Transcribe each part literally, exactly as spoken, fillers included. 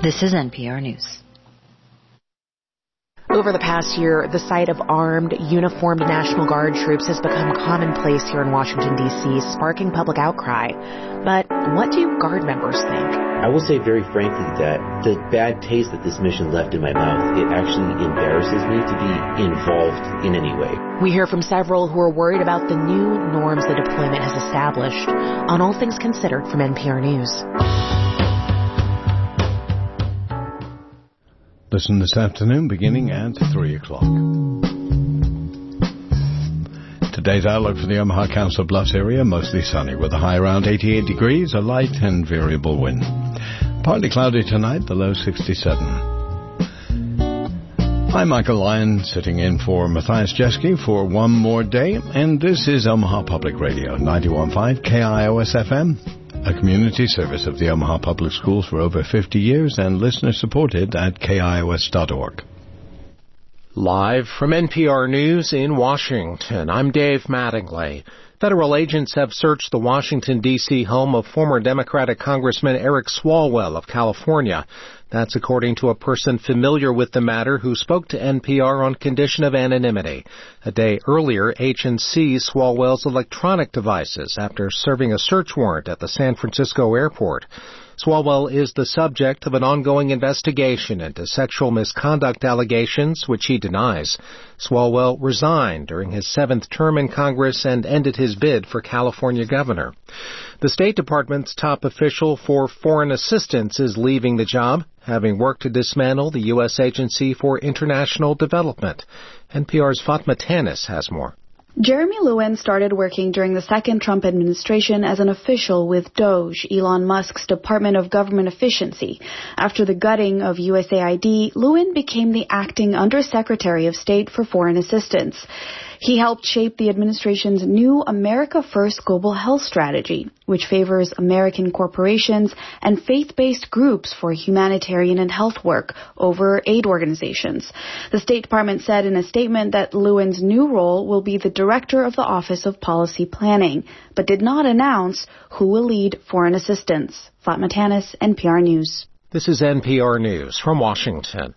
This is N P R News. Over the past year, the sight of armed, uniformed National Guard troops has become commonplace here in Washington, D C, sparking public outcry. But what do Guard members think? I will say very frankly that the bad taste that this mission left in my mouth, it actually embarrasses me to be involved in any way. We hear from several who are worried about the new norms the deployment has established. On All Things Considered from N P R News. Listen this afternoon beginning at three o'clock. Today's outlook for the Omaha Council Bluffs area, mostly sunny with a high around eighty-eight degrees, a light and variable wind. Partly cloudy tonight, the low sixty-seven. I'm Michael Lyon, sitting in for Matthias Jeske for one more day, and this is Omaha Public Radio, ninety-one point five K I O S F M. A community service of the Omaha Public Schools for over fifty years and listener-supported at K I O S dot org. Live from N P R News in Washington, I'm Dave Mattingly. Federal agents have searched the Washington, D C home of former Democratic Congressman Eric Swalwell of California. That's according to a person familiar with the matter who spoke to N P R on condition of anonymity. A day earlier, agents seized Swalwell's electronic devices after serving a search warrant at the San Francisco airport. Swalwell is the subject of an ongoing investigation into sexual misconduct allegations, which he denies. Swalwell resigned during his seventh term in Congress and ended his bid for California governor. The State Department's top official for foreign assistance is leaving the job, having worked to dismantle the U S Agency for International Development. N P R's Fatma Tanis has more. Jeremy Lewin started working during the second Trump administration as an official with DOGE, Elon Musk's Department of Government Efficiency. After the gutting of U S A I D, Lewin became the acting Undersecretary of State for Foreign Assistance. He helped shape the administration's new America First Global Health Strategy, which favors American corporations and faith-based groups for humanitarian and health work over aid organizations. The State Department said in a statement that Lewin's new role will be the director of the Office of Policy Planning, but did not announce who will lead foreign assistance. Fatma Tanis, N P R News. This is N P R News from Washington.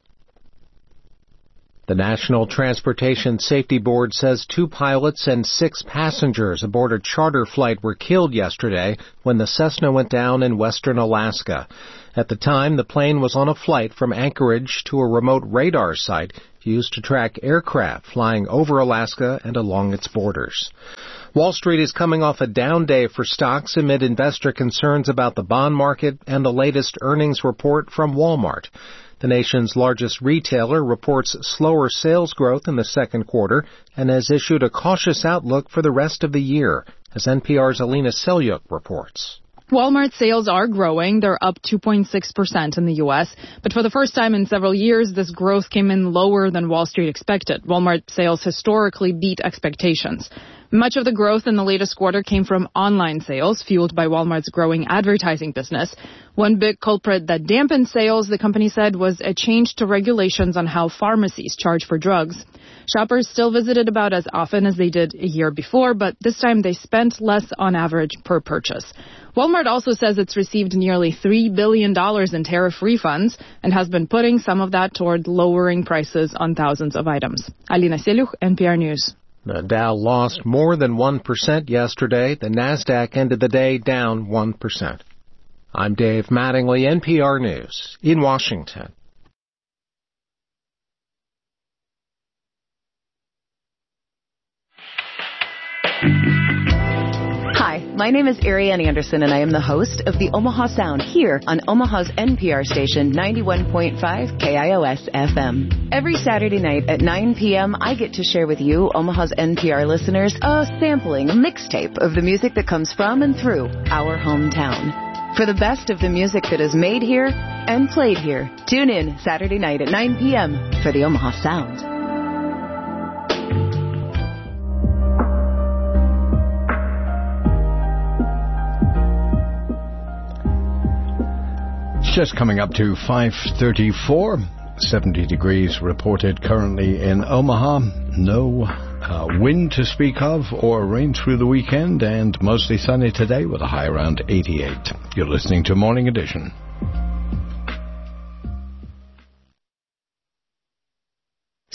The National Transportation Safety Board says two pilots and six passengers aboard a charter flight were killed yesterday when the Cessna went down in western Alaska. At the time, the plane was on a flight from Anchorage to a remote radar site used to track aircraft flying over Alaska and along its borders. Wall Street is coming off a down day for stocks amid investor concerns about the bond market and the latest earnings report from Walmart. The nation's largest retailer reports slower sales growth in the second quarter and has issued a cautious outlook for the rest of the year, as N P R's Alina Selyuk reports. Walmart sales are growing. They're up two point six percent in the U S, but for the first time in several years, this growth came in lower than Wall Street expected. Walmart sales historically beat expectations. Much of the growth in the latest quarter came from online sales, fueled by Walmart's growing advertising business. One big culprit that dampened sales, the company said, was a change to regulations on how pharmacies charge for drugs. Shoppers still visited about as often as they did a year before, but this time they spent less on average per purchase. Walmart also says it's received nearly three billion dollars in tariff refunds and has been putting some of that toward lowering prices on thousands of items. Alina Selyuk, N P R News. The Dow lost more than one percent yesterday. The Nasdaq ended the day down one percent. I'm Dave Mattingly, N P R News, in Washington. Hi, my name is Ariane Anderson, and I am the host of the Omaha Sound here on Omaha's N P R station, ninety-one point five K I O S F M. Every Saturday night at nine p.m., I get to share with you, Omaha's N P R listeners, a sampling, a mixtape of the music that comes from and through our hometown. For the best of the music that is made here and played here, tune in Saturday night at nine p.m. for the Omaha Sound. Just coming up to five thirty-four, seventy degrees reported currently in Omaha. No uh, wind to speak of or rain through the weekend, and mostly sunny today with a high around eighty-eight. You're listening to Morning Edition.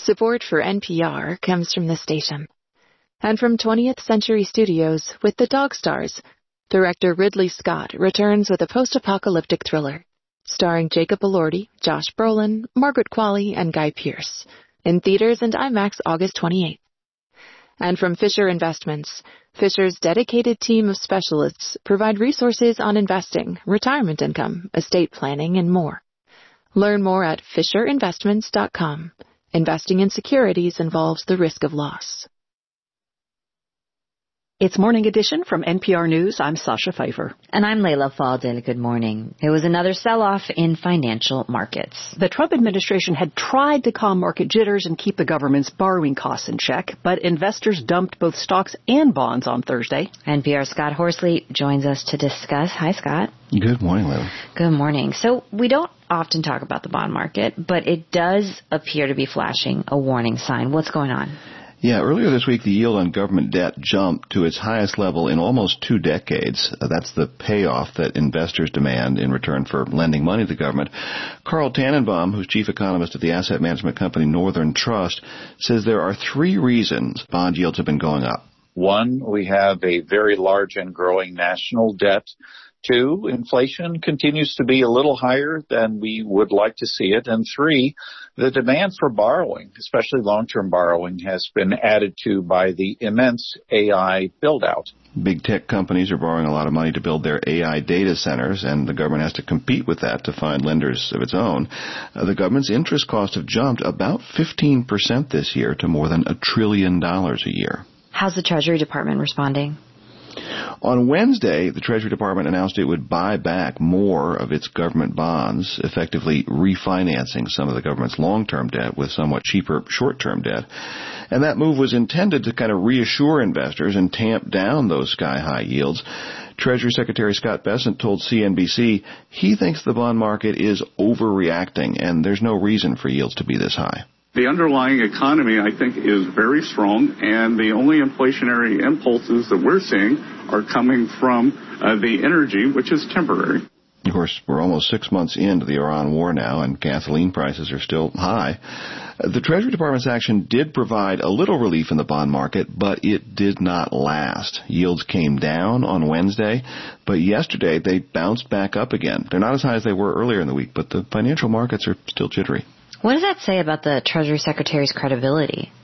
Support for N P R comes from this station. And from twentieth Century Studios with The Dog Stars, director Ridley Scott returns with a post-apocalyptic thriller, starring Jacob Elordi, Josh Brolin, Margaret Qualley, and Guy Pearce, in theaters and IMAX August twenty-eighth. And from Fisher Investments, Fisher's dedicated team of specialists provide resources on investing, retirement income, estate planning, and more. Learn more at fisher investments dot com. Investing in securities involves the risk of loss. It's Morning Edition from N P R News. I'm Sasha Pfeiffer. And I'm Layla Faldil. Good morning. It was another sell-off in financial markets. The Trump administration had tried to calm market jitters and keep the government's borrowing costs in check, but investors dumped both stocks and bonds on Thursday. N P R's Scott Horsley joins us to discuss. Hi, Scott. Good morning, Layla. Good morning. So we don't often talk about the bond market, but it does appear to be flashing a warning sign. What's going on? Yeah, earlier this week, the yield on government debt jumped to its highest level in almost two decades. Uh, that's the payoff that investors demand in return for lending money to the government. Carl Tannenbaum, who's chief economist at the asset management company Northern Trust, says there are three reasons bond yields have been going up. One, we have a very large and growing national debt. Two, inflation continues to be a little higher than we would like to see it. And three, the demand for borrowing, especially long-term borrowing, has been added to by the immense A I build-out. Big tech companies are borrowing a lot of money to build their A I data centers, and the government has to compete with that to find lenders of its own. Uh, the government's interest costs have jumped about fifteen percent this year to more than a trillion dollars a year. How's the Treasury Department responding? On Wednesday, the Treasury Department announced it would buy back more of its government bonds, effectively refinancing some of the government's long-term debt with somewhat cheaper short-term debt. And that move was intended to kind of reassure investors and tamp down those sky-high yields. Treasury Secretary Scott Bessent told C N B C he thinks the bond market is overreacting and there's no reason for yields to be this high. The underlying economy, I think, is very strong, and the only inflationary impulses that we're seeing are coming from uh, the energy, which is temporary. Of course, we're almost six months into the Iran war now, and gasoline prices are still high. The Treasury Department's action did provide a little relief in the bond market, but it did not last. Yields came down on Wednesday, but yesterday they bounced back up again. They're not as high as they were earlier in the week, but the financial markets are still jittery. What does that say about the Treasury Secretary's credibility?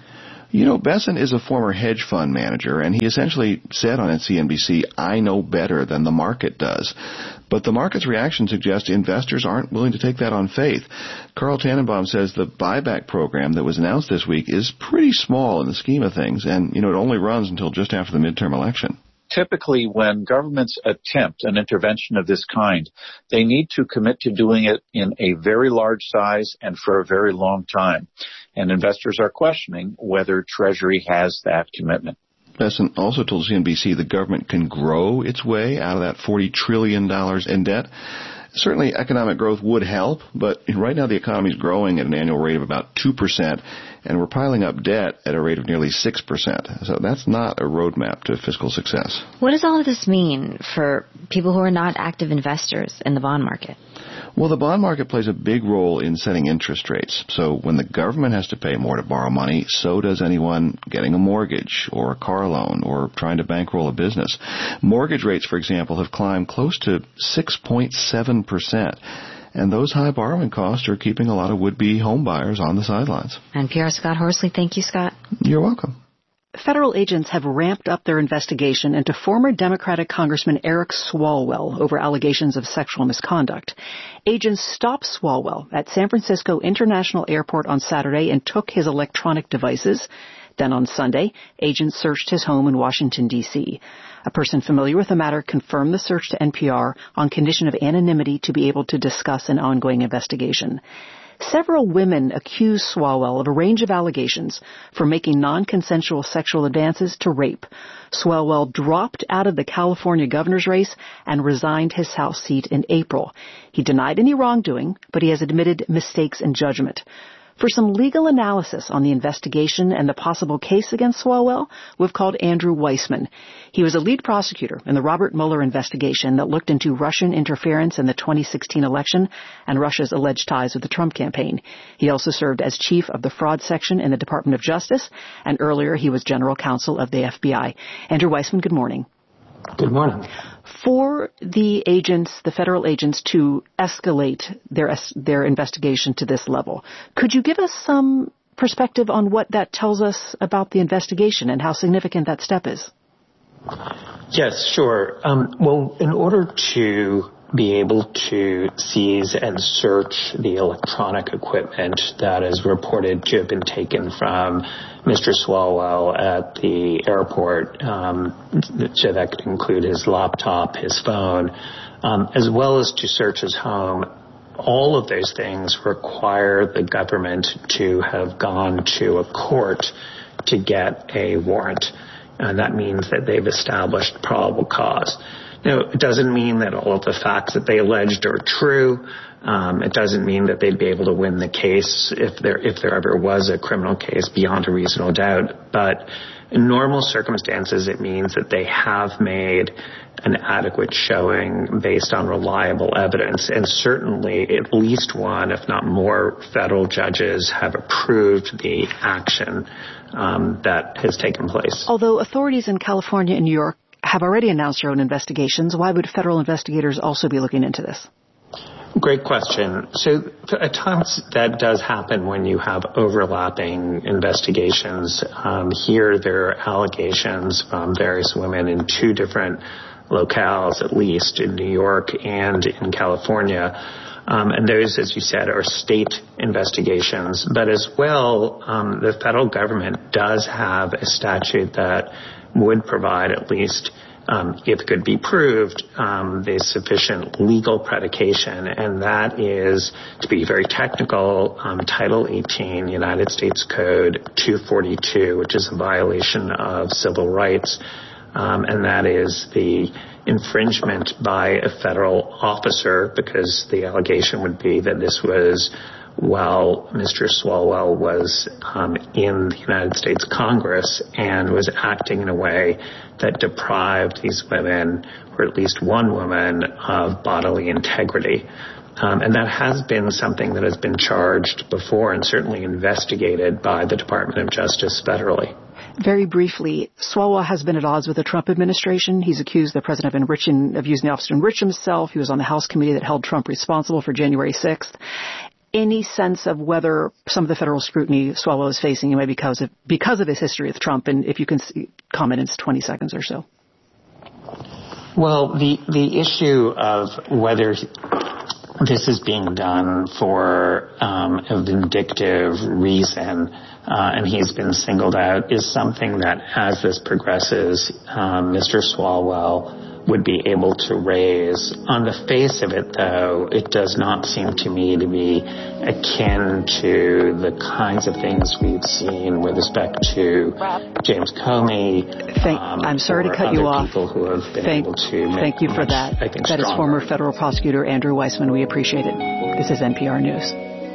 You know, Bessent is a former hedge fund manager, and he essentially said on C N B C, I know better than the market does. But the market's reaction suggests investors aren't willing to take that on faith. Carl Tannenbaum says the buyback program that was announced this week is pretty small in the scheme of things, and, you know, it only runs until just after the midterm election. Typically, when governments attempt an intervention of this kind, they need to commit to doing it in a very large size and for a very long time. And investors are questioning whether Treasury has that commitment. Bessent also told C N B C the government can grow its way out of that forty trillion dollars in debt. Certainly, economic growth would help, but right now the economy is growing at an annual rate of about two percent, and we're piling up debt at a rate of nearly six percent. So that's not a roadmap to fiscal success. What does all of this mean for people who are not active investors in the bond market? Well, the bond market plays a big role in setting interest rates. So when the government has to pay more to borrow money, so does anyone getting a mortgage or a car loan or trying to bankroll a business. Mortgage rates, for example, have climbed close to six point seven percent. And those high borrowing costs are keeping a lot of would-be home buyers on the sidelines. N P R Scott Horsley, thank you, Scott. You're welcome. Federal agents have ramped up their investigation into former Democratic Congressman Eric Swalwell over allegations of sexual misconduct. Agents stopped Swalwell at San Francisco International Airport on Saturday and took his electronic devices. Then on Sunday, agents searched his home in Washington, D C A person familiar with the matter confirmed the search to N P R on condition of anonymity to be able to discuss an ongoing investigation. Several women accused Swalwell of a range of allegations from making non-consensual sexual advances to rape. Swalwell dropped out of the California governor's race and resigned his House seat in April. He denied any wrongdoing, but he has admitted mistakes in judgment. For some legal analysis on the investigation and the possible case against Swalwell, we've called Andrew Weissman. He was a lead prosecutor in the Robert Mueller investigation that looked into Russian interference in the twenty sixteen election and Russia's alleged ties with the Trump campaign. He also served as chief of the fraud section in the Department of Justice, and earlier he was general counsel of the F B I. Andrew Weissman, good morning. Good morning. For the agents, the federal agents, to escalate their their investigation to this level, could you give us some perspective on what that tells us about the investigation and how significant that step is? Yes, sure. Um, well, in order to be able to seize and search the electronic equipment that is reported to have been taken from Mister Swalwell at the airport, um, so that could include his laptop, his phone, um, as well as to search his home. All of those things require the government to have gone to a court to get a warrant. And that means that they've established probable cause. Now, it doesn't mean that all of the facts that they alleged are true. Um, it doesn't mean that they'd be able to win the case if there if there ever was a criminal case beyond a reasonable doubt. But in normal circumstances, it means that they have made an adequate showing based on reliable evidence. And certainly at least one, if not more, federal judges have approved the action um, that has taken place. Although authorities in California and New York have already announced their own investigations, why would federal investigators also be looking into this? Great question. So at times that does happen when you have overlapping investigations. Um, here there are allegations from various women in two different locales, at least in New York and in California. Um, and those, as you said, are state investigations. But as well, um, the federal government does have a statute that would provide at least, um, if it could be proved, um, the sufficient legal predication, and that is, to be very technical, um, Title eighteen, United States Code two forty-two, which is a violation of civil rights, um, and that is the infringement by a federal officer, because the allegation would be that this was while Mister Swalwell was um, in the United States Congress and was acting in a way that deprived these women, or at least one woman, of bodily integrity. Um, and that has been something that has been charged before and certainly investigated by the Department of Justice federally. Very briefly, Swalwell has been at odds with the Trump administration. He's accused the president of enriching, of using the office to enrich himself. He was on the House committee that held Trump responsible for January sixth. Any sense of whether some of the federal scrutiny Swalwell is facing may be because of, because of his history with Trump, and if you can see, comment in twenty seconds or so. Well, the, the issue of whether this is being done for um, a vindictive reason, uh, and he's been singled out, is something that, as this progresses, um, Mister Swalwell would be able to raise. On the face of it, though, it does not seem to me to be akin to the kinds of things we've seen with respect to James Comey. Thank, um, I'm sorry to cut you off. Who have been thank, able to thank you for much, that. I think, that stronger. is former federal prosecutor Andrew Weissman. We appreciate it. This is N P R News.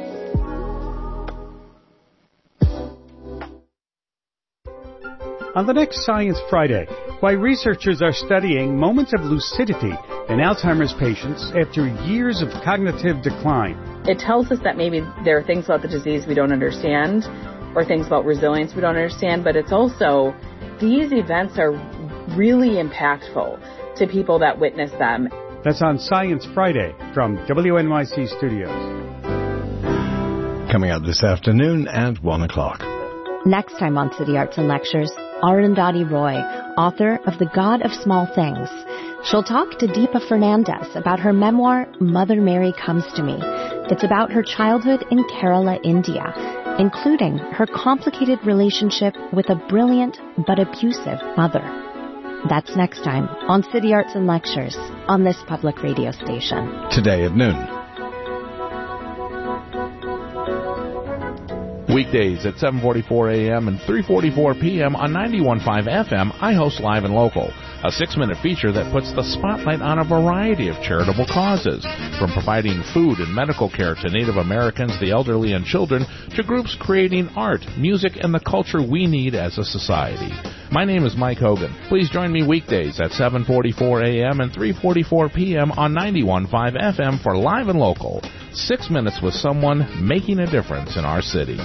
On the next Science Friday, why researchers are studying moments of lucidity in Alzheimer's patients after years of cognitive decline. It tells us that maybe there are things about the disease we don't understand, or things about resilience we don't understand, but it's also, these events are really impactful to people that witness them. That's on Science Friday from W N Y C Studios. Coming up this afternoon at one o'clock. Next time on City Arts and Lectures, Arundhati Roy, author of The God of Small Things. She'll talk to Deepa Fernandez about her memoir, Mother Mary Comes to Me. It's about her childhood in Kerala, India, including her complicated relationship with a brilliant but abusive mother. That's next time on City Arts and Lectures on this public radio station. Today at noon. Weekdays at seven forty-four a.m. and three forty-four p.m. on ninety-one point five F M, I host Live and Local, a six-minute feature that puts the spotlight on a variety of charitable causes, from providing food and medical care to Native Americans, the elderly, and children, to groups creating art, music, and the culture we need as a society. My name is Mike Hogan. Please join me weekdays at seven forty-four a.m. and three forty-four p.m. on ninety-one point five F M for Live and Local. Six minutes with someone making a difference in our city.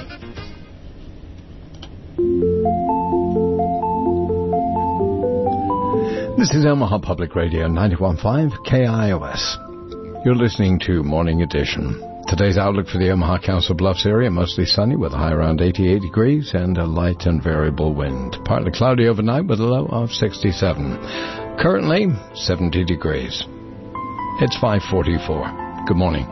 This is Omaha Public Radio, ninety-one point five K I O S. You're listening to Morning Edition. Today's outlook for the Omaha Council Bluffs area, mostly sunny with a high around eighty-eight degrees and a light and variable wind. Partly cloudy overnight with a low of sixty-seven. Currently, seventy degrees. It's five forty-four. Good morning.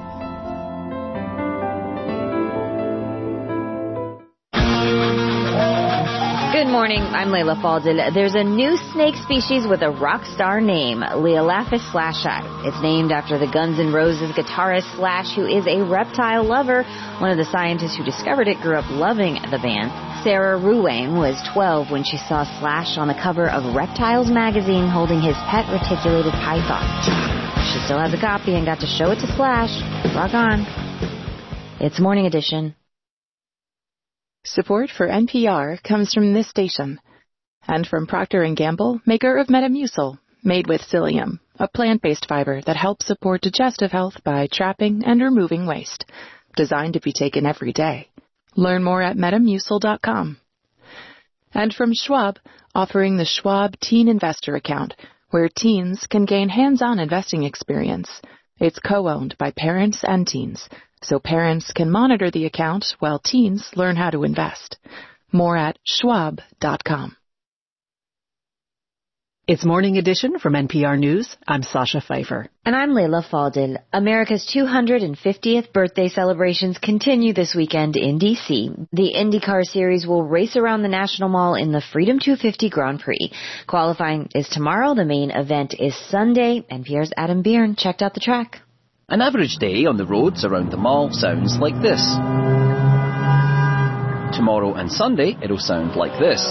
Good morning, I'm Layla Faldil. There's a new snake species with a rock star name, Leolaphus slashii. It's named after the Guns N' Roses guitarist Slash, who is a reptile lover. One of the scientists who discovered it grew up loving the band. Sarah Ruane was twelve when she saw Slash on the cover of Reptiles magazine holding his pet reticulated python. She still has a copy and got to show it to Slash. Rock on. It's Morning Edition. Support for N P R comes from this station and from Procter and Gamble, maker of Metamucil, made with psyllium, a plant-based fiber that helps support digestive health by trapping and removing waste. Designed to be taken every day. Learn more at metamucil dot com. And from Schwab, offering the Schwab Teen Investor Account, where teens can gain hands-on investing experience. It's co-owned by parents and teens, so parents can monitor the account while teens learn how to invest. More at schwab dot com. It's Morning Edition from N P R News. I'm Sasha Pfeiffer. And I'm Layla Faldil. America's two hundred fiftieth birthday celebrations continue this weekend in D C. The IndyCar Series will race around the National Mall in the Freedom two fifty Grand Prix. Qualifying is tomorrow. The main event is Sunday. N P R's Adam Byrne checked out the track. An average day on the roads around the mall sounds like this. Tomorrow and Sunday, it'll sound like this.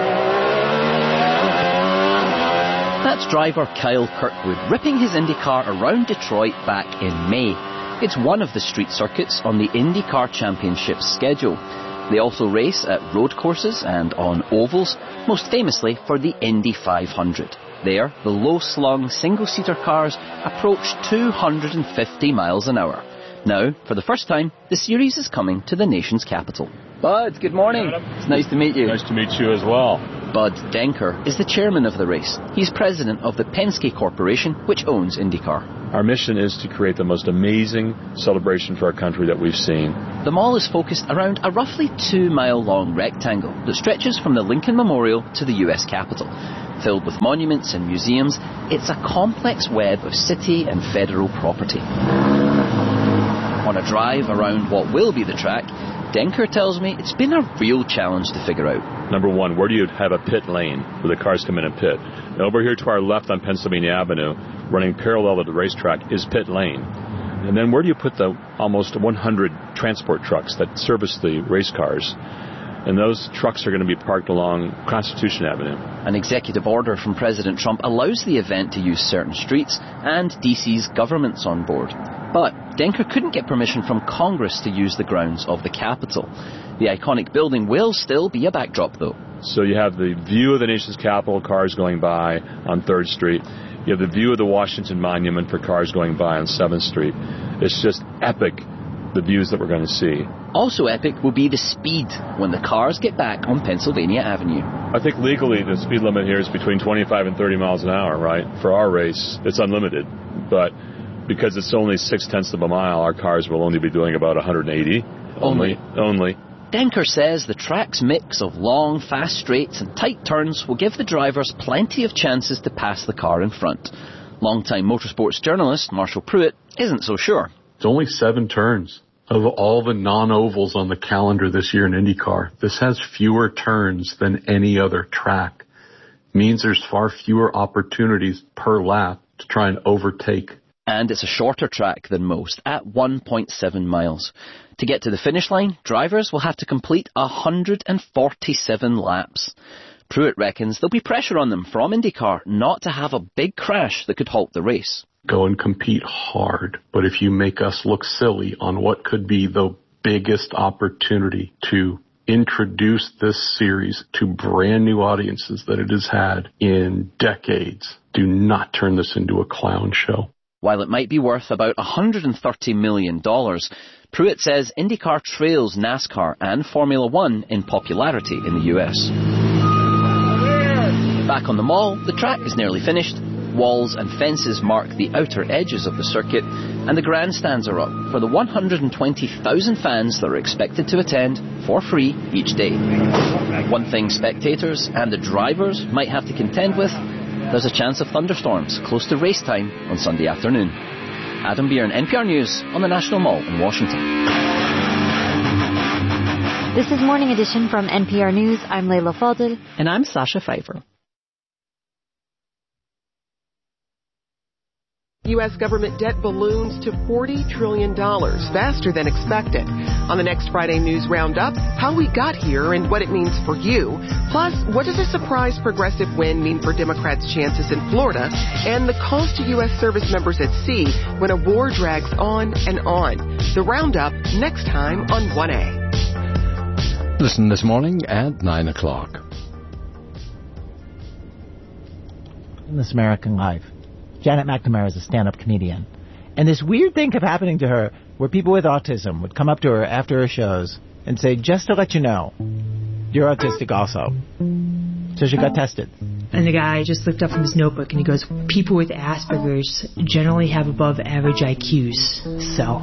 That's driver Kyle Kirkwood ripping his IndyCar around Detroit back in May. It's one of the street circuits on the IndyCar Championship's schedule. They also race at road courses and on ovals, most famously for the Indy five hundred. There, the low-slung single-seater cars approach two hundred fifty miles an hour. Now, for the first time, the series is coming to the nation's capital. Bud, good morning. It's nice to meet you. Nice to meet you as well. Bud Denker is the chairman of the race. He's president of the Penske Corporation, which owns IndyCar. Our mission is to create the most amazing celebration for our country that we've seen. The mall is focused around a roughly two-mile-long rectangle that stretches from the Lincoln Memorial to the U S Capitol. Filled with monuments and museums, it's a complex web of city and federal property. On a drive around what will be the track, Denker tells me it's been a real challenge to figure out. Number one, where do you have a pit lane where the cars come in and pit? Now, over here to our left on Pennsylvania Avenue, running parallel to the racetrack, is pit lane. And then where do you put the almost one hundred transport trucks that service the race cars? And those trucks are going to be parked along Constitution Avenue. An executive order from President Trump allows the event to use certain streets, and D C's government's on board. But Denker couldn't get permission from Congress to use the grounds of the Capitol. The iconic building will still be a backdrop, though. So you have the view of the nation's capital, cars going by on third street. You have the view of the Washington Monument for cars going by on seventh street. It's just epic, the views that we're going to see. Also epic will be the speed when the cars get back on Pennsylvania Avenue. I think legally the speed limit here is between twenty-five and thirty miles an hour, right? For our race, it's unlimited. But because it's only six-tenths of a mile, our cars will only be doing about one hundred eighty. Only. Only. Denker says the track's mix of long, fast straights and tight turns will give the drivers plenty of chances to pass the car in front. Longtime motorsports journalist Marshall Pruitt isn't so sure. It's only seven turns. Of all the non-ovals on the calendar this year in IndyCar, this has fewer turns than any other track. Means there's far fewer opportunities per lap to try and overtake. And it's a shorter track than most, at one point seven miles. To get to the finish line, drivers will have to complete one hundred forty-seven laps. Pruitt reckons there'll be pressure on them from IndyCar not to have a big crash that could halt the race. Go and compete hard, but if you make us look silly on what could be the biggest opportunity to introduce this series to brand new audiences that it has had in decades, do not turn this into a clown show. While it might be worth about one hundred thirty million dollars, Pruitt says IndyCar trails NASCAR and Formula One in popularity in the U S. Back on the Mall, the track is nearly finished. Walls and fences mark the outer edges of the circuit, and the grandstands are up for the one hundred twenty thousand fans that are expected to attend for free each day. One thing spectators and the drivers might have to contend with: there's a chance of thunderstorms close to race time on Sunday afternoon. Adam Byrne, N P R News on the National Mall in Washington. This is Morning Edition from N P R News. I'm Leila Fadel. And I'm Sasha Pfeiffer. U S government debt balloons to forty trillion dollars, faster than expected. On the next Friday News Roundup, how we got here and what it means for you. Plus, what does a surprise progressive win mean for Democrats' chances in Florida? And the cost to U S service members at sea when a war drags on and on. The Roundup next time on one A. Listen this morning at nine o'clock. In This American Life, Janet McNamara is a stand-up comedian. And this weird thing kept happening to her where people with autism would come up to her after her shows and say, just to let you know, you're autistic also. So she got tested. And the guy just looked up from his notebook and he goes, people with Asperger's generally have above average I Qs. So.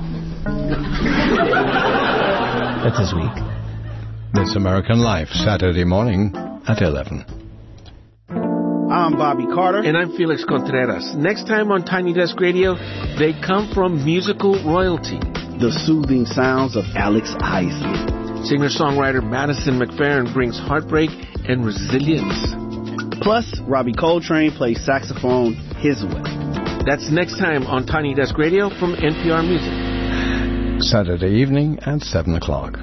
That's his week. This American Life, Saturday morning at eleven. I'm Bobby Carter. And I'm Felix Contreras. Next time on Tiny Desk Radio, they come from musical royalty. The soothing sounds of Alex Isley. Singer-songwriter Madison McFerrin brings heartbreak and resilience. Plus, Robbie Coltrane plays saxophone his way. That's next time on Tiny Desk Radio from N P R Music. Saturday evening at seven o'clock.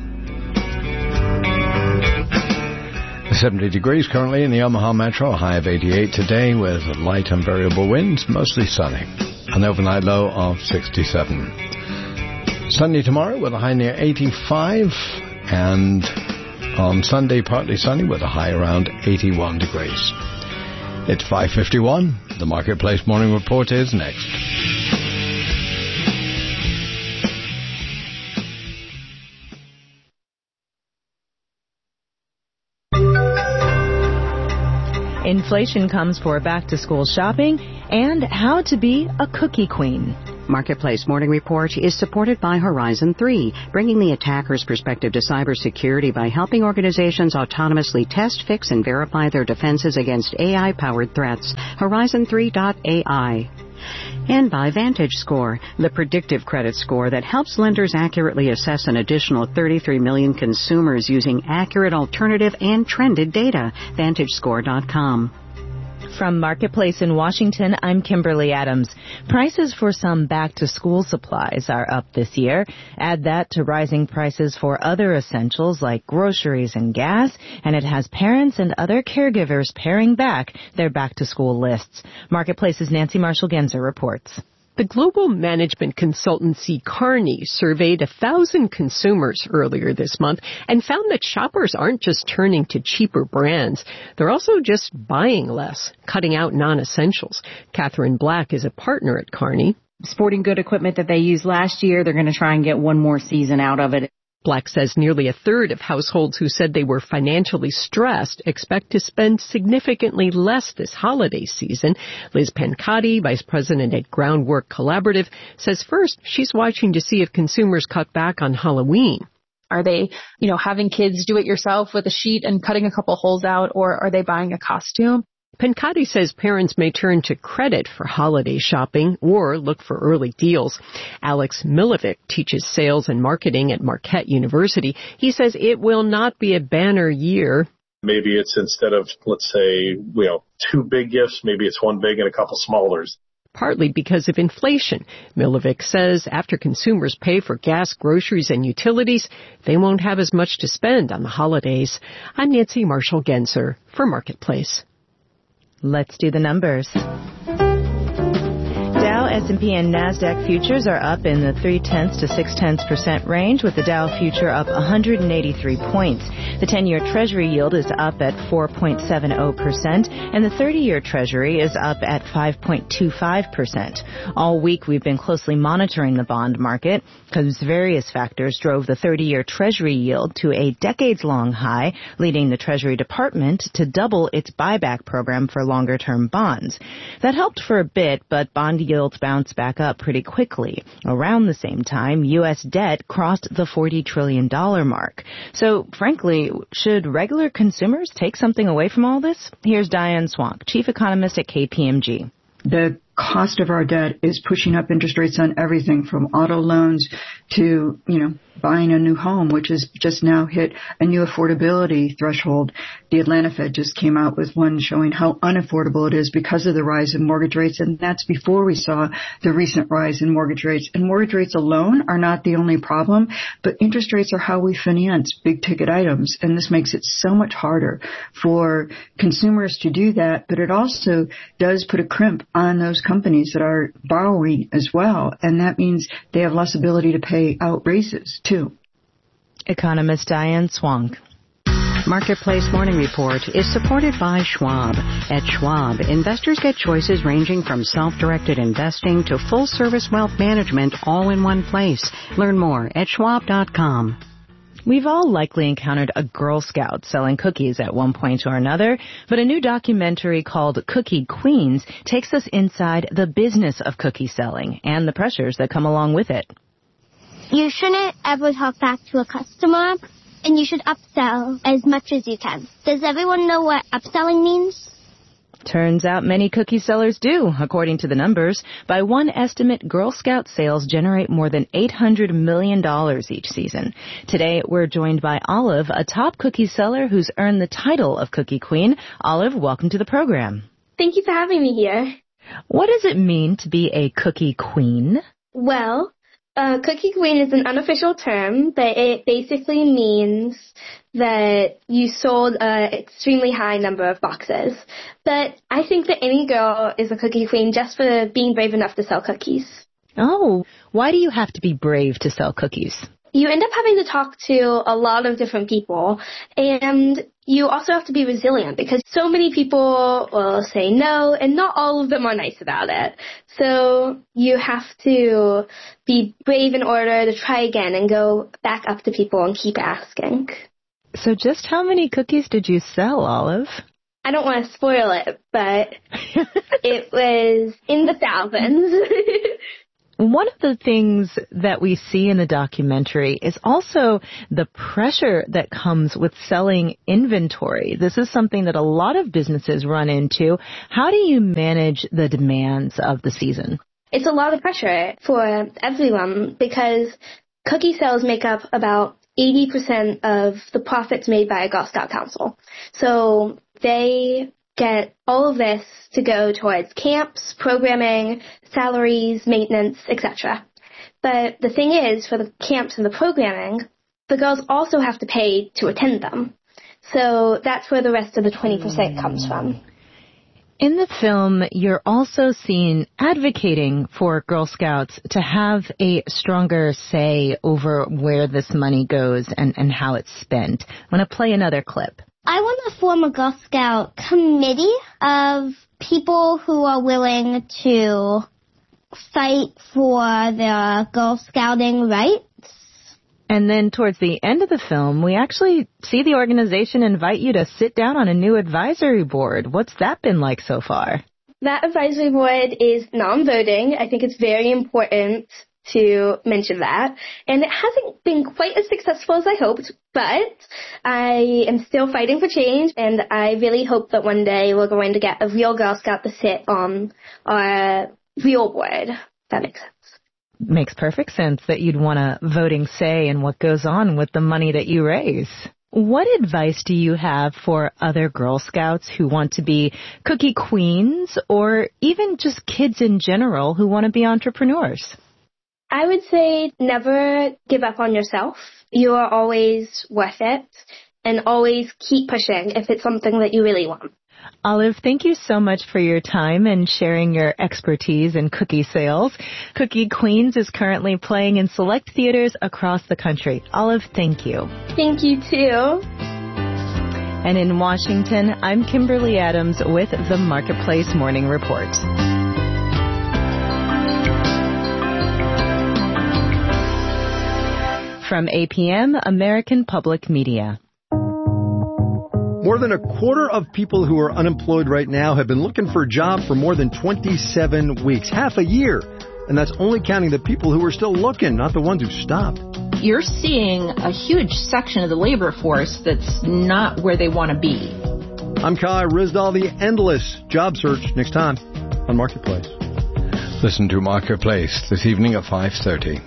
seventy degrees currently in the Omaha Metro, a high of eighty-eight today with light and variable winds, mostly sunny. An overnight low of sixty-seven. Sunny tomorrow with a high near eighty-five, and on Sunday partly sunny with a high around eighty-one degrees. It's five fifty-one. The Marketplace Morning Report is next. Inflation comes for back-to-school shopping and how to be a cookie queen. Marketplace Morning Report is supported by Horizon three, bringing the attacker's perspective to cybersecurity by helping organizations autonomously test, fix, and verify their defenses against A I-powered threats. Horizon three dot A I. And by VantageScore, the predictive credit score that helps lenders accurately assess an additional thirty-three million consumers using accurate alternative and trended data. Vantage Score dot com. From Marketplace in Washington, I'm Kimberly Adams. Prices for some back-to-school supplies are up this year. Add that to rising prices for other essentials like groceries and gas, and it has parents and other caregivers paring back their back-to-school lists. Marketplace's Nancy Marshall-Genzer reports. The global management consultancy Kearney surveyed one thousand consumers earlier this month and found that shoppers aren't just turning to cheaper brands. They're also just buying less, cutting out non-essentials. Catherine Black is a partner at Kearney. Sporting good equipment that they used last year, they're going to try and get one more season out of it. Black says nearly a third of households who said they were financially stressed expect to spend significantly less this holiday season. Liz Pancati, vice president at Groundwork Collaborative, says first she's watching to see if consumers cut back on Halloween. Are they, you know, having kids do it yourself with a sheet and cutting a couple holes out, or are they buying a costume? Pancati says parents may turn to credit for holiday shopping or look for early deals. Alex Milovic teaches sales and marketing at Marquette University. He says it will not be a banner year. Maybe it's instead of, let's say, you know, two big gifts, maybe it's one big and a couple smallers. partly because of inflation. Milovic says after consumers pay for gas, groceries, and utilities, they won't have as much to spend on the holidays. I'm Nancy Marshall-Genzer for Marketplace. Let's do the numbers. Dow, S and P, and NASDAQ futures are up in the three-tenths to six-tenths percent range, with the Dow future up one hundred eighty-three points. The ten-year Treasury yield is up at four point seven zero percent, and the thirty-year Treasury is up at five point two five percent. All week, we've been closely monitoring the bond market because various factors drove the thirty-year Treasury yield to a decades-long high, leading the Treasury Department to double its buyback program for longer-term bonds. That helped for a bit, but bond yields bounced back up pretty quickly. Around the same time, U S debt crossed the forty trillion dollars mark. So, frankly, should regular consumers take something away from all this? Here's Diane Swank, chief economist at K P M G. The cost of our debt is pushing up interest rates on everything from auto loans to, you know, buying a new home, which has just now hit a new affordability threshold. The Atlanta Fed just came out with one showing how unaffordable it is because of the rise in mortgage rates, and that's before we saw the recent rise in mortgage rates. And mortgage rates alone are not the only problem, but interest rates are how we finance big ticket items, and this makes it so much harder for consumers to do that, but it also does put a crimp on those companies that are borrowing as well, and that means they have less ability to pay out raises, too. Economist Diane Swank. Marketplace Morning Report is supported by Schwab. At Schwab, investors get choices ranging from self-directed investing to full-service wealth management all in one place. Learn more at schwab dot com. We've all likely encountered a Girl Scout selling cookies at one point or another, but a new documentary called Cookie Queens takes us inside the business of cookie selling and the pressures that come along with it. You shouldn't ever talk back to a customer, and you should upsell as much as you can. Does everyone know what upselling means? Turns out many cookie sellers do, according to the numbers. By one estimate, Girl Scout sales generate more than eight hundred million dollars each season. Today, we're joined by Olive, a top cookie seller who's earned the title of Cookie Queen. Olive, welcome to the program. Thank you for having me here. What does it mean to be a cookie queen? Well, Uh, cookie queen is an unofficial term, but it basically means that you sold an extremely high number of boxes. But I think that any girl is a cookie queen just for being brave enough to sell cookies. Oh, why do you have to be brave to sell cookies? You end up having to talk to a lot of different people, and you also have to be resilient because so many people will say no, and not all of them are nice about it. So you have to be brave in order to try again and go back up to people and keep asking. So just how many cookies did you sell, Olive? I don't want to spoil it, but it was in the thousands. One of the things that we see in the documentary is also the pressure that comes with selling inventory. This is something that a lot of businesses run into. How do you manage the demands of the season? It's a lot of pressure for everyone because cookie sales make up about eighty percent of the profits made by a Girl Scout Council. So they get all of this to go towards camps, programming, salaries, maintenance, et cetera. But the thing is, for the camps and the programming, the girls also have to pay to attend them. So that's where the rest of the twenty percent comes from. In the film, you're also seen advocating for Girl Scouts to have a stronger say over where this money goes and, and how it's spent. I want to play another clip. I want to form a Girl Scout committee of people who are willing to fight for their Girl Scouting rights. And then towards the end of the film, we actually see the organization invite you to sit down on a new advisory board. What's that been like so far? That advisory board is non-voting. I think it's very important to mention that. And it hasn't been quite as successful as I hoped, but I am still fighting for change, and I really hope that one day we're going to get a real Girl Scout to sit on our real board. That makes sense. Makes perfect sense that you'd want a voting say in what goes on with the money that you raise. What advice do you have for other Girl Scouts who want to be cookie queens or even just kids in general who want to be entrepreneurs? I would say never give up on yourself. You are always worth it, and always keep pushing if it's something that you really want. Olive, thank you so much for your time and sharing your expertise in cookie sales. Cookie Queens is currently playing in select theaters across the country. Olive, thank you. Thank you, too. And in Washington, I'm Kimberly Adams with the Marketplace Morning Report. From A P M, American Public Media. More than a quarter of people who are unemployed right now have been looking for a job for more than twenty-seven weeks, half a year. And that's only counting the people who are still looking, not the ones who stopped. You're seeing a huge section of the labor force that's not where they want to be. I'm Kai Rizdal, the endless job search, next time on Marketplace. Listen to Marketplace this evening at five thirty.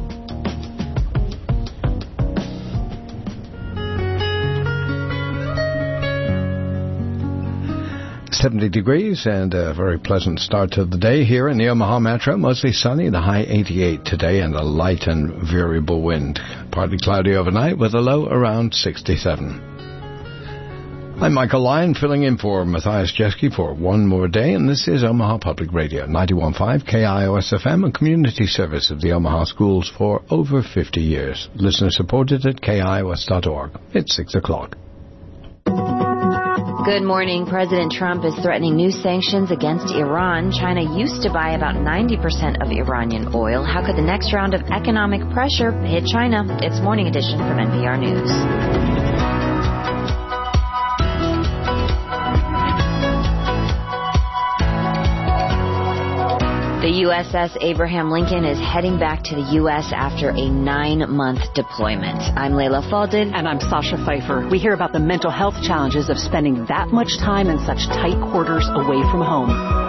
seventy degrees and a very pleasant start to the day here in the Omaha Metro. Mostly sunny, the high eighty-eight today, and a light and variable wind. Partly cloudy overnight with a low around sixty-seven. I'm Michael Lyon, filling in for Matthias Jeske for one more day, and this is Omaha Public Radio, ninety-one point five K I O S F M, a community service of the Omaha schools for over fifty years. Listener supported at K I O S dot org. It's six o'clock. Good morning. President Trump is threatening new sanctions against Iran. China used to buy about ninety percent of Iranian oil. How could the next round of economic pressure hit China? It's Morning Edition from N P R News. The U S S Abraham Lincoln is heading back to the U S after a nine-month deployment. I'm Layla Faldin. And I'm Sasha Pfeiffer. We hear about the mental health challenges of spending that much time in such tight quarters away from home.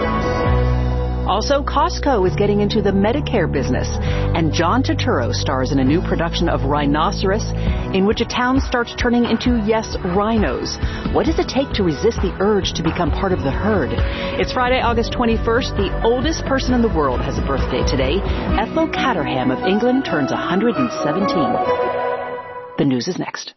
Also, Costco is getting into the Medicare business. And John Turturro stars in a new production of Rhinoceros, in which a town starts turning into, yes, rhinos. What does it take to resist the urge to become part of the herd? It's Friday, August twenty-first. The oldest person in the world has a birthday today. Ethel Caterham of England turns one hundred seventeen. The news is next.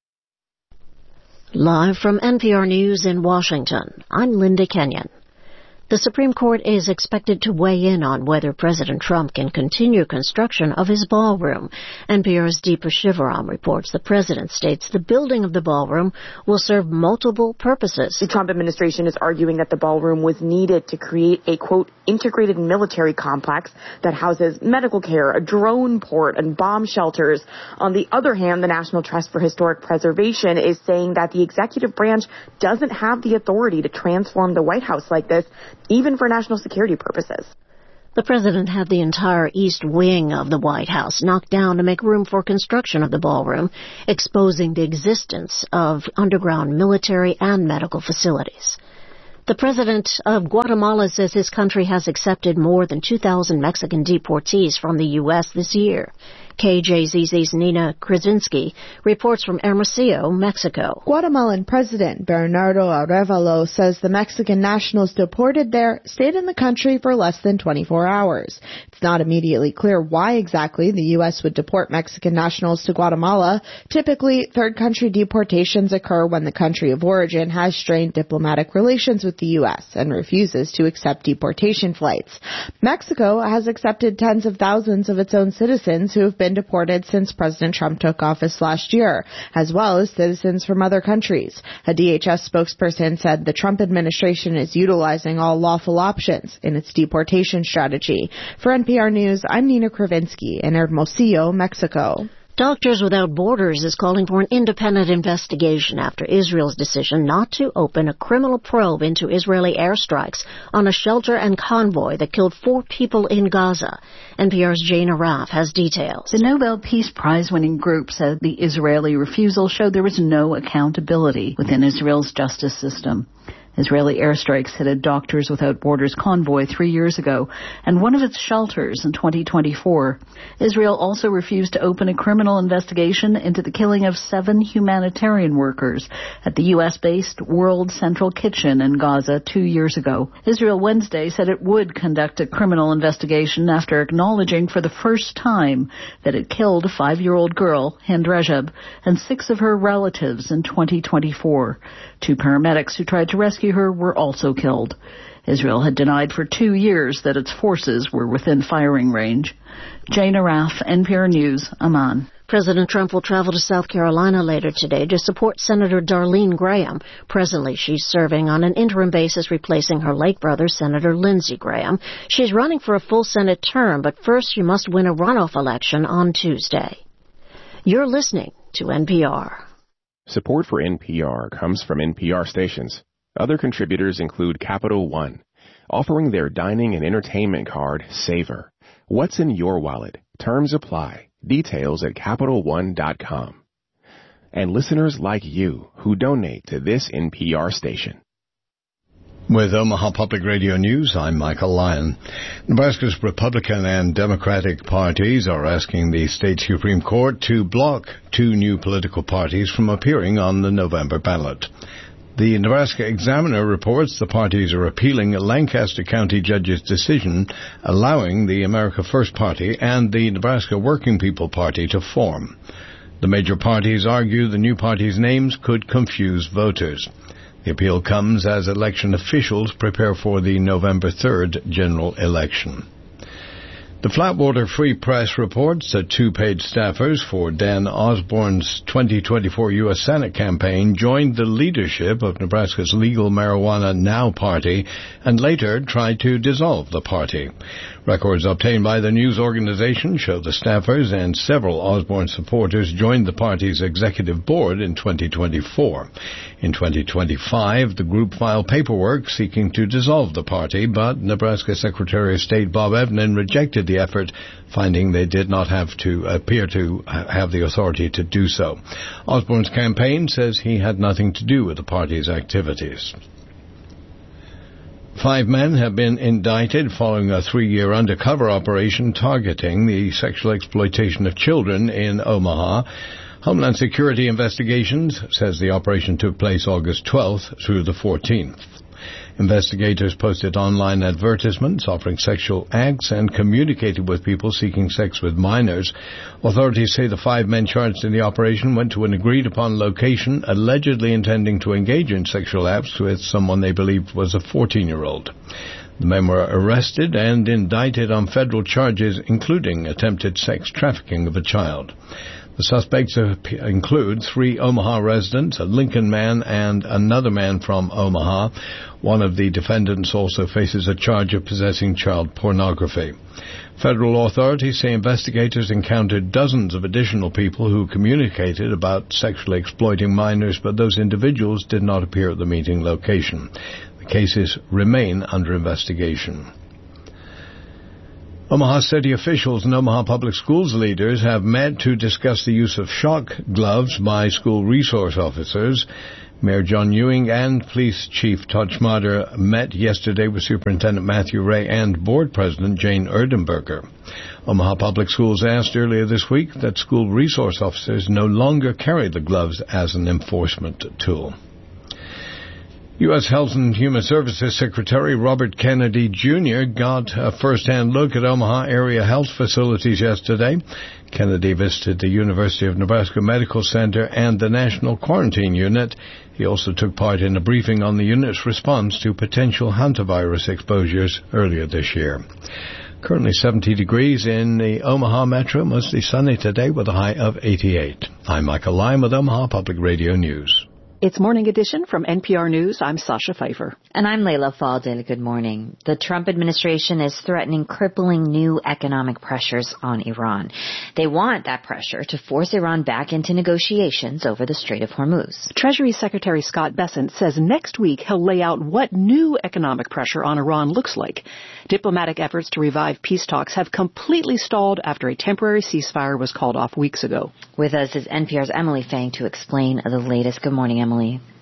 Live from N P R News in Washington, I'm Linda Kenyon. The Supreme Court is expected to weigh in on whether President Trump can continue construction of his ballroom. N P R's Deepa Shivaram reports the president states the building of the ballroom will serve multiple purposes. The Trump administration is arguing that the ballroom was needed to create a, quote, integrated military complex that houses medical care, a drone port, and bomb shelters. On the other hand, the National Trust for Historic Preservation is saying that the executive branch doesn't have the authority to transform the White House like this, even for national security purposes. The president had the entire east wing of the White House knocked down to make room for construction of the ballroom, exposing the existence of underground military and medical facilities. The president of Guatemala says his country has accepted more than two thousand Mexican deportees from the U S this year. K J Z Z's Nina Krasinski reports from Hermosillo, Mexico. Guatemalan President Bernardo Arévalo says the Mexican nationals deported there stayed in the country for less than twenty-four hours. It's not immediately clear why exactly the U S would deport Mexican nationals to Guatemala. Typically, third country deportations occur when the country of origin has strained diplomatic relations with the U S and refuses to accept deportation flights. Mexico has accepted tens of thousands of its own citizens who have been deported since President Trump took office last year, as well as citizens from other countries. A D H S spokesperson said the Trump administration is utilizing all lawful options in its deportation strategy. For N P R News, I'm Nina Krasinski in Hermosillo, Mexico. Doctors Without Borders is calling for an independent investigation after Israel's decision not to open a criminal probe into Israeli airstrikes on a shelter and convoy that killed four people in Gaza. N P R's Jane Araf has details. The Nobel Peace Prize-winning group said the Israeli refusal showed there was no accountability within Israel's justice system. Israeli airstrikes hit a Doctors Without Borders convoy three years ago and one of its shelters in twenty twenty-four. Israel also refused to open a criminal investigation into the killing of seven humanitarian workers at the U S-based World Central Kitchen in Gaza two years ago. Israel Wednesday said it would conduct a criminal investigation after acknowledging for the first time that it killed a five-year-old girl, Hind Rajab, and six of her relatives in twenty twenty-four. Two paramedics who tried to rescue her were also killed. Israel had denied for two years that its forces were within firing range. Jane Araf, N P R News, Amman. President Trump will travel to South Carolina later today to support Senator Darlene Graham. Presently, she's serving on an interim basis replacing her late brother, Senator Lindsey Graham. She's running for a full Senate term, but first she must win a runoff election on Tuesday. You're listening to N P R. Support for N P R comes from N P R stations. Other contributors include Capital One, offering their dining and entertainment card, Savor. What's in your wallet? Terms apply. Details at Capital One dot com. And listeners like you who donate to this N P R station. With Omaha Public Radio News, I'm Michael Lyon. Nebraska's Republican and Democratic parties are asking the state Supreme Court to block two new political parties from appearing on the November ballot. The Nebraska Examiner reports the parties are appealing a Lancaster County judge's decision allowing the America First Party and the Nebraska Working People Party to form. The major parties argue the new parties' names could confuse voters. The appeal comes as election officials prepare for the November third general election. The Flatwater Free Press reports that two paid staffers for Dan Osborne's twenty twenty-four U S Senate campaign joined the leadership of Nebraska's Legal Marijuana Now party and later tried to dissolve the party. Records obtained by the news organization show the staffers and several Osborne supporters joined the party's executive board in twenty twenty-four. In twenty twenty-five, the group filed paperwork seeking to dissolve the party, but Nebraska Secretary of State Bob Evnen rejected the effort, finding they did not have to appear to have the authority to do so. Osborne's campaign says he had nothing to do with the party's activities. Five men have been indicted following a three-year undercover operation targeting the sexual exploitation of children in Omaha. Homeland Security Investigations says the operation took place August twelfth through the fourteenth. Investigators posted online advertisements offering sexual acts and communicated with people seeking sex with minors. Authorities say the five men charged in the operation went to an agreed-upon location, allegedly intending to engage in sexual acts with someone they believed was a fourteen-year-old. The men were arrested and indicted on federal charges, including attempted sex trafficking of a child. The suspects include three Omaha residents, a Lincoln man, and another man from Omaha. One of the defendants also faces a charge of possessing child pornography. Federal authorities say investigators encountered dozens of additional people who communicated about sexually exploiting minors, but those individuals did not appear at the meeting location. The cases remain under investigation. Omaha City officials and Omaha Public Schools leaders have met to discuss the use of shock gloves by school resource officers. Mayor John Ewing and Police Chief Todd Schmader met yesterday with Superintendent Matthew Ray and Board President Jane Erdenberger. Omaha Public Schools asked earlier this week that school resource officers no longer carry the gloves as an enforcement tool. U S Health and Human Services Secretary Robert Kennedy Junior got a first-hand look at Omaha area health facilities yesterday. Kennedy visited the University of Nebraska Medical Center and the National Quarantine Unit. He also took part in a briefing on the unit's response to potential hantavirus exposures earlier this year. Currently seventy degrees in the Omaha metro, mostly sunny today with a high of eighty-eight. I'm Michael Lyon with Omaha Public Radio News. It's Morning Edition from N P R News. I'm Sasha Pfeiffer. And I'm Layla Faldin. Good morning. The Trump administration is threatening crippling new economic pressures on Iran. They want that pressure to force Iran back into negotiations over the Strait of Hormuz. Treasury Secretary Scott Bessent says next week he'll lay out what new economic pressure on Iran looks like. Diplomatic efforts to revive peace talks have completely stalled after a temporary ceasefire was called off weeks ago. With us is N P R's Emily Fang to explain the latest. Good morning, Emily.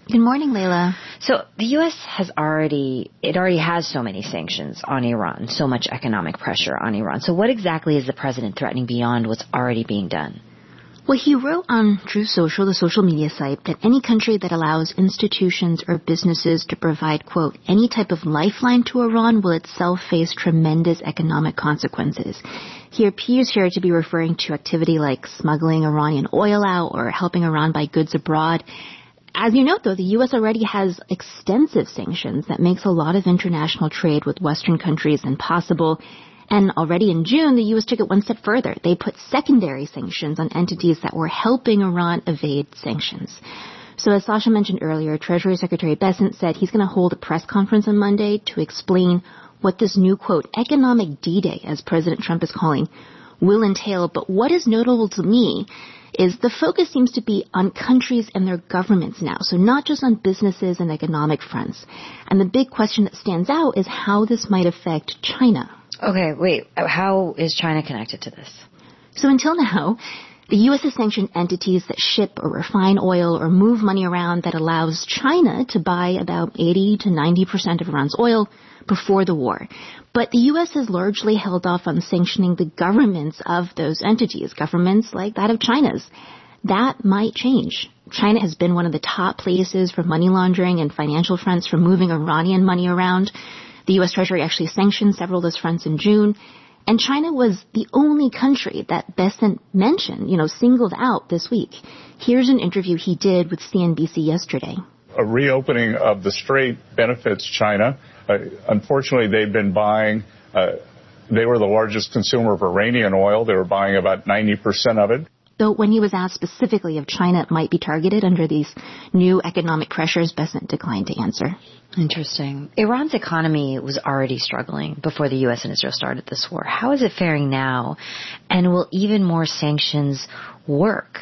Good morning, Layla. So the U S has already, it already has so many sanctions on Iran, so much economic pressure on Iran. So what exactly is the president threatening beyond what's already being done? Well, he wrote on Truth Social, the social media site, that any country that allows institutions or businesses to provide, quote, any type of lifeline to Iran will itself face tremendous economic consequences. He appears here to be referring to activity like smuggling Iranian oil out or helping Iran buy goods abroad. As you note, though, the U S already has extensive sanctions that makes a lot of international trade with Western countries impossible. And already in June, the U S took it one step further. They put secondary sanctions on entities that were helping Iran evade sanctions. So as Sasha mentioned earlier, Treasury Secretary Bessent said he's going to hold a press conference on Monday to explain what this new, quote, economic D-Day, as President Trump is calling, will entail. But what is notable to me is the focus seems to be on countries and their governments now, so not just on businesses and economic fronts. And the big question that stands out is how this might affect China. Okay, wait, how is China connected to this? So until now, the U S has sanctioned entities that ship or refine oil or move money around that allows China to buy about eighty to ninety percent of Iran's oil before the war. But the U S has largely held off on sanctioning the governments of those entities, governments like that of China's. That might change. China has been one of the top places for money laundering and financial fronts for moving Iranian money around. The U S Treasury actually sanctioned several of those fronts in June. And China was the only country that Bessent mentioned, you know, singled out this week. Here's an interview he did with C N B C yesterday. A reopening of the strait benefits China. Uh, unfortunately, they've been buying, uh, they were the largest consumer of Iranian oil. They were buying about ninety percent of it. Though when he was asked specifically if China might be targeted under these new economic pressures, Bessent declined to answer. Interesting. Iran's economy was already struggling before the U S and Israel started this war. How is it faring now? And will even more sanctions work?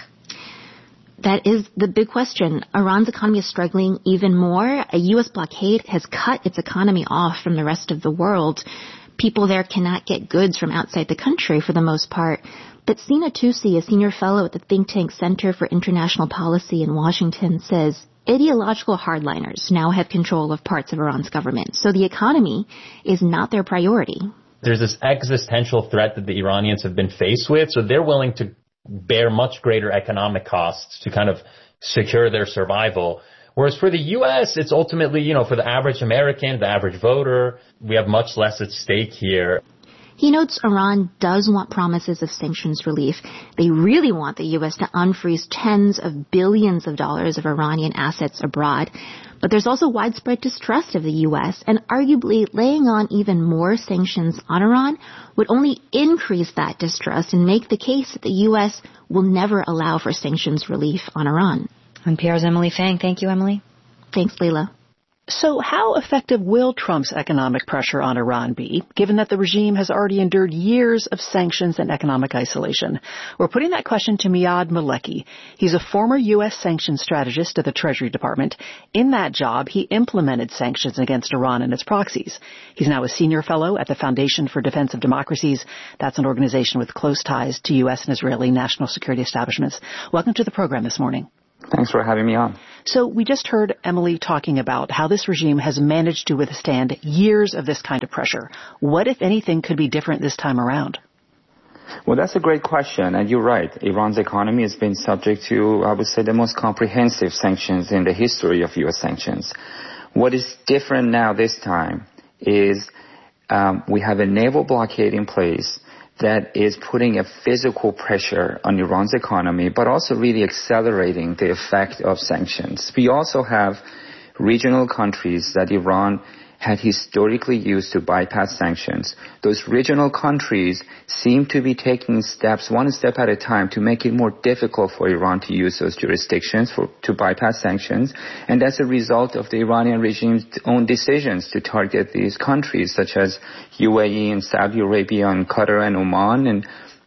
That is the big question. Iran's economy is struggling even more. A U S blockade has cut its economy off from the rest of the world. People there cannot get goods from outside the country for the most part. But Sina Tusi, a senior fellow at the think tank Center for International Policy in Washington, says ideological hardliners now have control of parts of Iran's government. So the economy is not their priority. There's this existential threat that the Iranians have been faced with, so they're willing to bear much greater economic costs to kind of secure their survival. Whereas for the U S, it's ultimately, you know, for the average American, the average voter, we have much less at stake here. He notes Iran does want promises of sanctions relief. They really want the U S to unfreeze tens of billions of dollars of Iranian assets abroad. But there's also widespread distrust of the U S, and arguably laying on even more sanctions on Iran would only increase that distrust and make the case that the U S will never allow for sanctions relief on Iran. N P R's Emily Fang. Thank you, Emily. Thanks, Leila. So how effective will Trump's economic pressure on Iran be, given that the regime has already endured years of sanctions and economic isolation? We're putting that question to Miyad Maleki. He's a former U S sanctions strategist at the Treasury Department. In that job, he implemented sanctions against Iran and its proxies. He's now a senior fellow at the Foundation for Defense of Democracies. That's an organization with close ties to U S and Israeli national security establishments. Welcome to the program this morning. Thanks for having me on. So we just heard Emily talking about how this regime has managed to withstand years of this kind of pressure. What, if anything, could be different this time around? Well, that's a great question, and you're right. Iran's economy has been subject to, I would say, the most comprehensive sanctions in the history of U S sanctions. What is different now this time is um, we have a naval blockade in place that is putting a physical pressure on Iran's economy, but also really accelerating the effect of sanctions. We also have regional countries that Iran had historically used to bypass sanctions. Those regional countries seem to be taking steps, one step at a time, to make it more difficult for Iran to use those jurisdictions for, to bypass sanctions. And that's a result of the Iranian regime's own decisions to target these countries, such as U A E and Saudi Arabia and Qatar and Oman. And,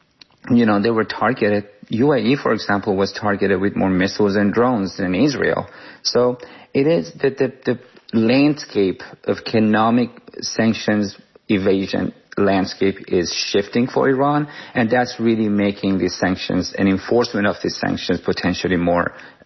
you know, they were targeted. U A E, for example, was targeted with more missiles and drones than Israel. So it is that the, the landscape of economic sanctions evasion landscape is shifting for Iran, and that's really making these sanctions and enforcement of these sanctions potentially more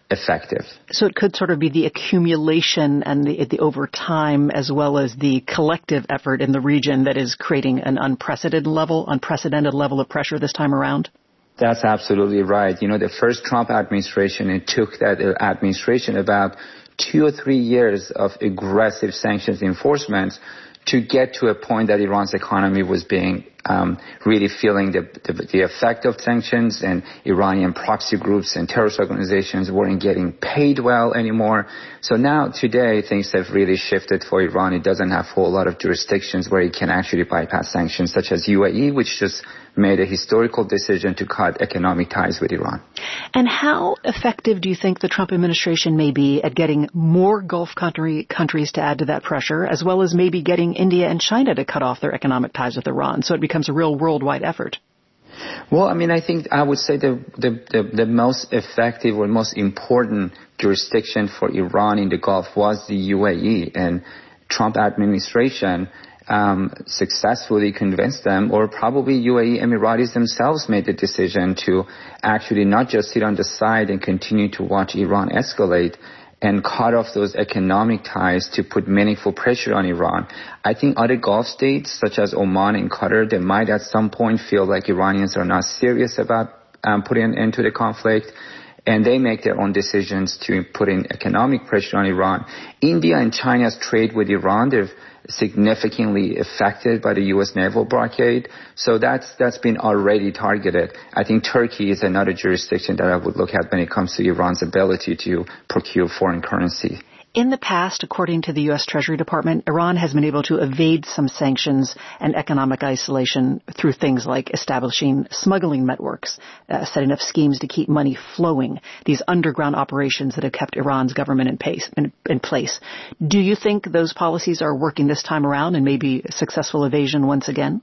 effective. So it could sort of be the accumulation and the, the over time as well as the collective effort in the region that is creating an unprecedented level, unprecedented level of pressure this time around? That's absolutely right. You know, the first Trump administration, it took that administration about two or three years of aggressive sanctions enforcement to get to a point that Iran's economy was being um, really feeling the, the, the effect of sanctions, and Iranian proxy groups and terrorist organizations weren't getting paid well anymore. So now, today, things have really shifted for Iran. It doesn't have a whole lot of jurisdictions where it can actually bypass sanctions, such as U A E, which just made a historical decision to cut economic ties with Iran. And how effective do you think the Trump administration may be at getting more Gulf country, countries to add to that pressure, as well as maybe getting India and China to cut off their economic ties with Iran, so it becomes a real worldwide effort? Well, I mean, I think I would say the, the, the, the most effective or most important jurisdiction for Iran in the Gulf was the U A E, and Trump administration um, successfully convinced them, or probably U A E Emiratis themselves made the decision to actually not just sit on the side and continue to watch Iran escalate and cut off those economic ties to put meaningful pressure on Iran. I think other Gulf states, such as Oman and Qatar, they might at some point feel like Iranians are not serious about um, putting an end to the conflict, and they make their own decisions to put in economic pressure on Iran. India and China's trade with Iran, they've significantly affected by the U S naval blockade. So that's that's been already targeted. I think Turkey is another jurisdiction that I would look at when it comes to Iran's ability to procure foreign currency. In the past, according to the U S Treasury Department, Iran has been able to evade some sanctions and economic isolation through things like establishing smuggling networks, uh, setting up schemes to keep money flowing, these underground operations that have kept Iran's government in, pace, in, in place. Do you think those policies are working this time around and maybe successful evasion once again?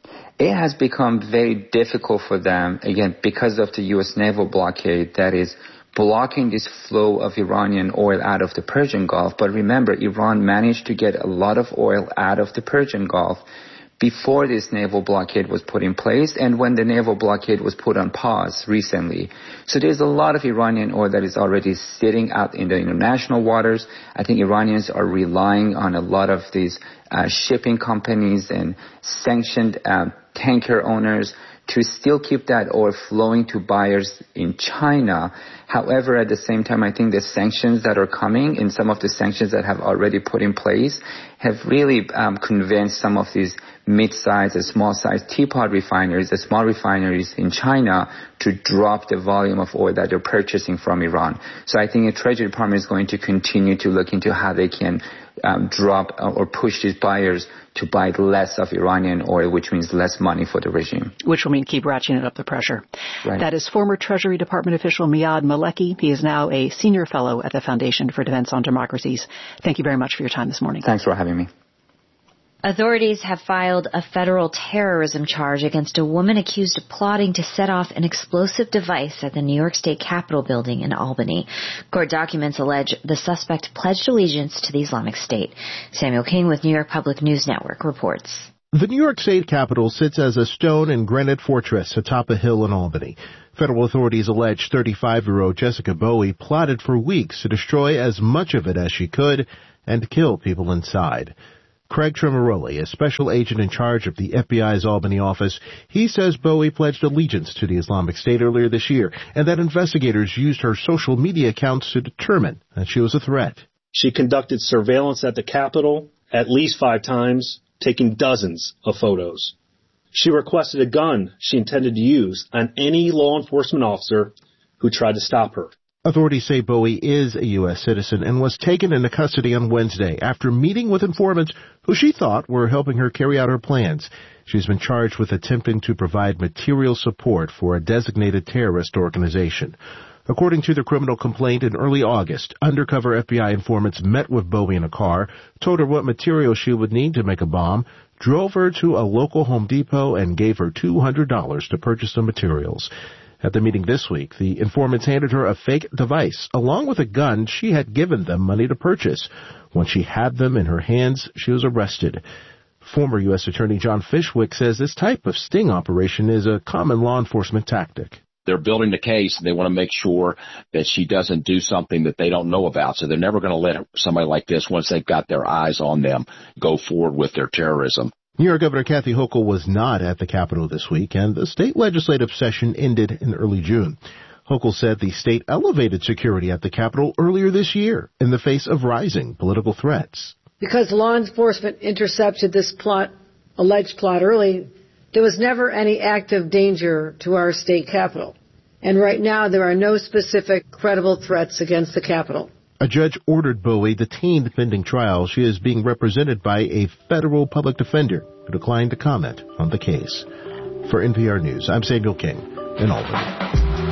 It has become very difficult for them, again, because of the U S naval blockade that is blocking this flow of Iranian oil out of the Persian Gulf. But remember, Iran managed to get a lot of oil out of the Persian Gulf before this naval blockade was put in place and when the naval blockade was put on pause recently. So there's a lot of Iranian oil that is already sitting out in the international waters. I think Iranians are relying on a lot of these uh, shipping companies and sanctioned uh, tanker owners to still keep that oil flowing to buyers in China. However, at the same time, I think the sanctions that are coming and some of the sanctions that have already put in place have really um, convinced some of these mid-sized and small-sized teapot refineries, the small refineries in China, to drop the volume of oil that they're purchasing from Iran. So I think the Treasury Department is going to continue to look into how they can um, drop or push these buyers to buy less of Iranian oil, which means less money for the regime. Which will mean keep ratcheting up the pressure. Right. That is former Treasury Department official Miyad Maleki. He is now a senior fellow at the Foundation for Defense on Democracies. Thank you very much for your time this morning. Thanks for having me. Authorities have filed a federal terrorism charge against a woman accused of plotting to set off an explosive device at the New York State Capitol building in Albany. Court documents allege the suspect pledged allegiance to the Islamic State. Samuel King with New York Public News Network reports. The New York State Capitol sits as a stone and granite fortress atop a hill in Albany. Federal authorities allege thirty-five-year-old Jessica Bowie plotted for weeks to destroy as much of it as she could and kill people inside. Craig Tremaroli, a special agent in charge of the F B I's Albany office, he says Bowie pledged allegiance to the Islamic State earlier this year and that investigators used her social media accounts to determine that she was a threat. She conducted surveillance at the Capitol at least five times, taking dozens of photos. She requested a gun she intended to use on any law enforcement officer who tried to stop her. Authorities say Bowie is a U S citizen and was taken into custody on Wednesday after meeting with informants who she thought were helping her carry out her plans. She's been charged with attempting to provide material support for a designated terrorist organization. According to the criminal complaint, in early August, undercover F B I informants met with Bowie in a car, told her what material she would need to make a bomb, drove her to a local Home Depot, and gave her two hundred dollars to purchase the materials. At the meeting this week, the informants handed her a fake device, along with a gun she had given them money to purchase. When she had them in her hands, she was arrested. Former U S Attorney John Fishwick says this type of sting operation is a common law enforcement tactic. they're building the case and they want to make sure that she doesn't do something that they don't know about. So they're never going to let somebody like this, once they've got their eyes on them, go forward with their terrorism. New York Governor Kathy Hochul was not at the Capitol this week, and the state legislative session ended in early June. Hochul said the state elevated security at the Capitol earlier this year in the face of rising political threats. Because law enforcement intercepted this plot, alleged plot early, there was never any active danger to our state Capitol. And right now there are no specific credible threats against the Capitol. A judge ordered Bowie detained pending trial. She is being represented by a federal public defender who declined to comment on the case. For N P R News, I'm Samuel King in Albany.